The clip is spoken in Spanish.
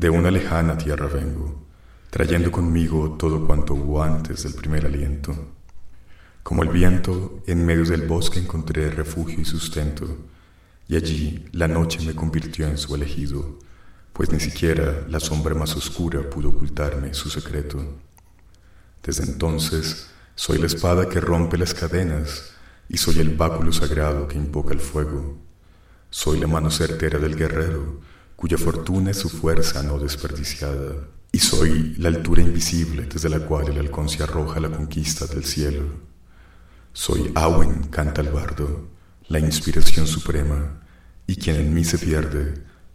De una lejana tierra vengo, trayendo conmigo todo cuanto hubo antes del primer aliento. Como el viento, en medio del bosque encontré refugio y sustento, y allí la noche me convirtió en su elegido, pues ni siquiera la sombra más oscura pudo ocultarme su secreto. Desde entonces soy la espada que rompe las cadenas, y soy el báculo sagrado que invoca el fuego. Soy la mano certera del guerrero, cuya fortuna es su fuerza no desperdiciada. Y soy la altura invisible desde la cual el halcón se arroja a la conquista del cielo. Soy Awen, canta el bardo, la inspiración suprema, y quien en mí se pierde,